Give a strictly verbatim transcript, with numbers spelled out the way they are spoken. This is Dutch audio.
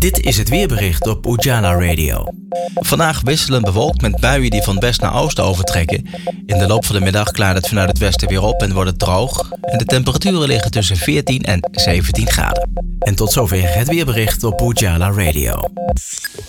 Dit is het weerbericht op Ujala Radio. Vandaag wisselend bewolkt met buien die van west naar oosten overtrekken. In de loop van de middag klaart het vanuit het westen weer op en wordt het droog. En de temperaturen liggen tussen veertien en zeventien graden. En tot zover het weerbericht op Ujala Radio.